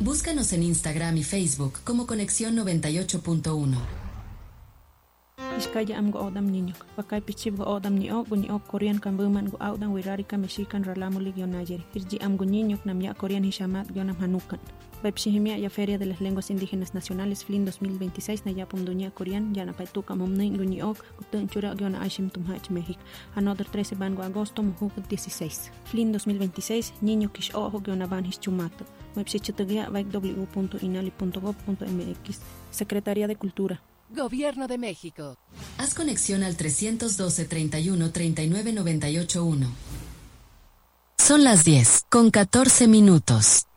Búscanos en Instagram y Facebook como Conexión 98.1. Iskaya am go odam niño. Pakay pichib go odam ni ok Korean kambuman go audan wirarika mexican ralamuli guionayeri. Irji am go niño namya Korean hishamat guionam hanukan. Baipshihimia ya Feria de las Lenguas Indígenas Nacionales FLIN 2026 na yapum dunia Korean yana paituka momnei guni ok gutun chura guiona ashim tumhach México. Another 13 ban go agosto muhu 16. FLIN 2026 niño kish ojo guiona ban hischumato. Baipshichitugia baik w.inali.gov.mx. Secretaría de Cultura. Gobierno de México. Haz conexión al 312 31 39 98 1. Son las 10, con 14 minutos.